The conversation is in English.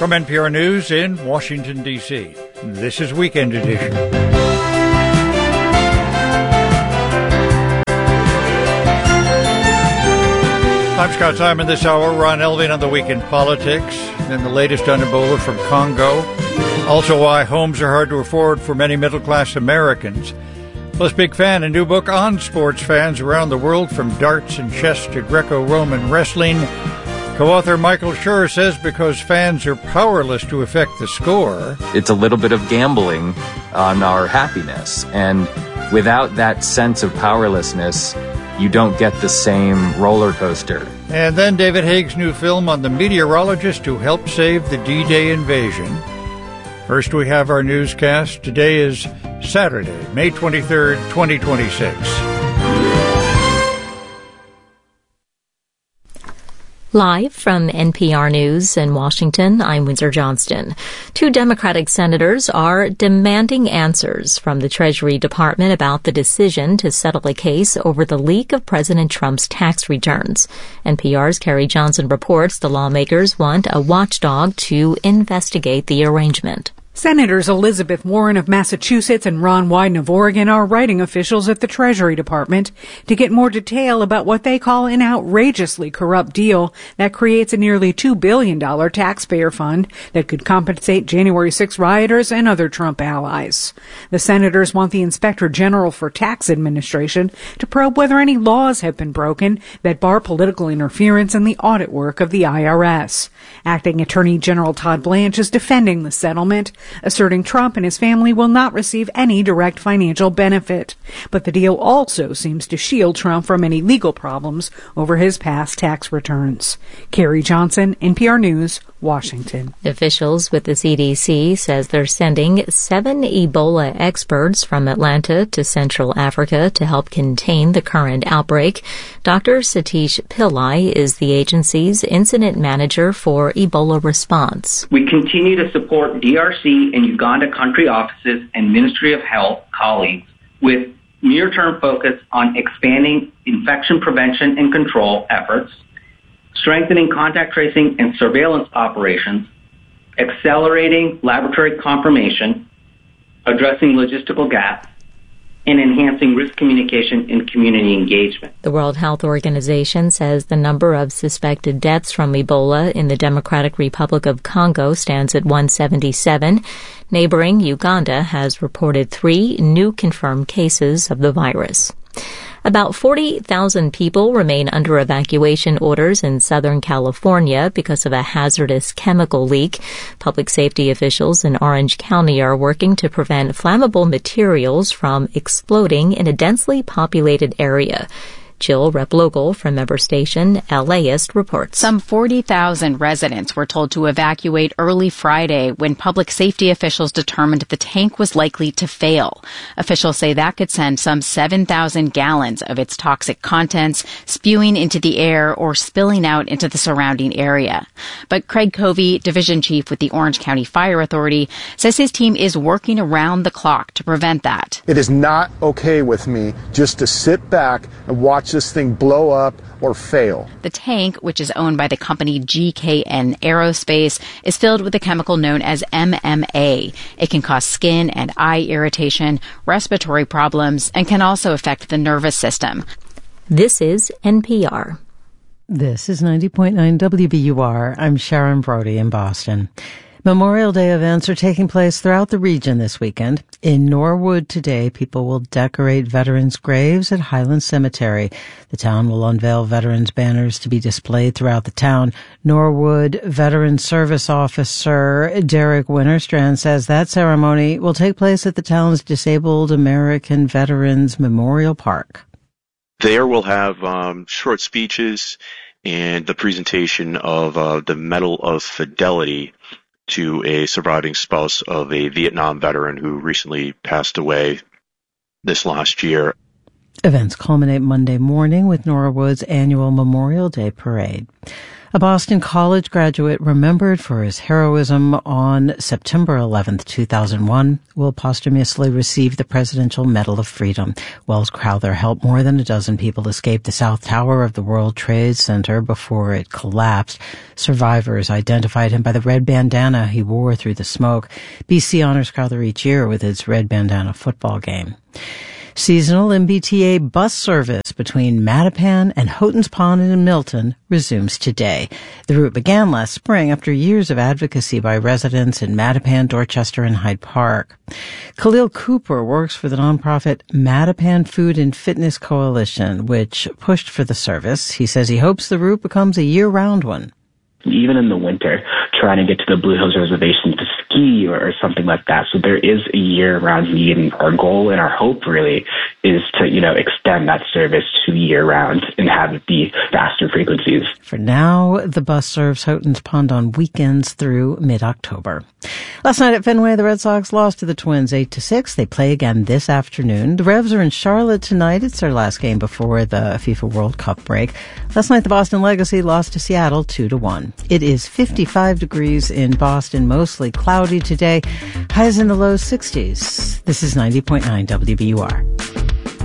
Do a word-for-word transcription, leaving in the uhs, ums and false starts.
From N P R News in Washington, D C, this is Weekend Edition. I'm Scott Simon. This hour, Ron Elving on the Week in Politics, and the latest on Ebola from Congo. Also, why homes are hard to afford for many middle-class Americans. Plus, big fan, a new book on sports fans around the world, from darts and chess to Greco-Roman wrestling. Co-author Michael Schur says because fans are powerless to affect the score. It's a little bit of gambling on our happiness, and without that sense of powerlessness, you don't get the same roller coaster. And then David Haig's new film on the meteorologist who helped save the D-Day invasion. First, we have our newscast. Today is Saturday, May twenty-third, twenty twenty-six. Live from N P R News in Washington, I'm Windsor Johnston. Two Democratic senators are demanding answers from the Treasury Department about the decision to settle a case over the leak of President Trump's tax returns. N P R's Carrie Johnson reports the lawmakers want a watchdog to investigate the arrangement. Senators Elizabeth Warren of Massachusetts and Ron Wyden of Oregon are writing officials at the Treasury Department to get more detail about what they call an outrageously corrupt deal that creates a nearly two billion dollars taxpayer fund that could compensate January sixth rioters and other Trump allies. The senators want the Inspector General for Tax Administration to probe whether any laws have been broken that bar political interference in the audit work of the I R S. Acting Attorney General Todd Blanche is defending the settlement, asserting Trump and his family will not receive any direct financial benefit. But the deal also seems to shield Trump from any legal problems over his past tax returns. Carrie Johnson, N P R News, Washington. Officials with the C D C says they're sending seven Ebola experts from Atlanta to Central Africa to help contain the current outbreak. Doctor Satish Pillai is the agency's incident manager for Ebola response. We continue to support D R C and Uganda country offices and Ministry of Health colleagues with near-term focus on expanding infection prevention and control efforts, strengthening contact tracing and surveillance operations, accelerating laboratory confirmation, addressing logistical gaps, and enhancing risk communication and community engagement. The World Health Organization says the number of suspected deaths from Ebola in the Democratic Republic of Congo stands at one hundred seventy-seven. Neighboring Uganda has reported three new confirmed cases of the virus. About forty thousand people remain under evacuation orders in Southern California because of a hazardous chemical leak. Public safety officials in Orange County are working to prevent flammable materials from exploding in a densely populated area. Jill Replogle from member station LAist reports. Some forty thousand residents were told to evacuate early Friday when public safety officials determined the tank was likely to fail. Officials say that could send some seven thousand gallons of its toxic contents spewing into the air or spilling out into the surrounding area. But Craig Covey, division chief with the Orange County Fire Authority, says his team is working around the clock to prevent that. It is not okay with me just to sit back and watch this thing blow up or fail. The tank, which is owned by the company G K N Aerospace, is filled with a chemical known as M M A. It can cause skin and eye irritation, respiratory problems, and can also affect the nervous system. This is N P R. This is ninety point nine W B U R. I'm Sharon Brody in Boston. Memorial Day events are taking place throughout the region this weekend. In Norwood today, people will decorate veterans' graves at Highland Cemetery. The town will unveil veterans' banners to be displayed throughout the town. Norwood Veteran Service Officer Derek Winterstrand says that ceremony will take place at the town's Disabled American Veterans Memorial Park. There we'll have um, short speeches and the presentation of uh, the Medal of Fidelity to a surviving spouse of a Vietnam veteran who recently passed away this last year. Events culminate Monday morning with Norwood's annual Memorial Day parade. A Boston College graduate remembered for his heroism on September eleventh, two thousand one, will posthumously receive the Presidential Medal of Freedom. Welles Crowther helped more than a dozen people escape the South Tower of the World Trade Center before it collapsed. Survivors identified him by the red bandana he wore through the smoke. B C honors Crowther each year with its red bandana football game. Seasonal M B T A bus service between Mattapan and Houghton's Pond in Milton resumes today. The route began last spring after years of advocacy by residents in Mattapan, Dorchester, and Hyde Park. Khalil Cooper works for the nonprofit Mattapan Food and Fitness Coalition, which pushed for the service. He says he hopes the route becomes a year-round one. Even in the winter, trying to get to the Blue Hills Reservation to ski or, or something like that. So there is a year-round need, and our goal and our hope really is to, you know, extend that service to year-round and have it be faster frequencies. For now, the bus serves Houghton's Pond on weekends through mid-October. Last night at Fenway, the Red Sox lost to the Twins eight to six. They play again this afternoon. The Revs are in Charlotte tonight. It's their last game before the FIFA World Cup break. Last night, the Boston Legacy lost to Seattle two to one. It is fifty-five degrees in Boston, mostly cloudy today. Highs in the low sixties. This is ninety point nine W B U R.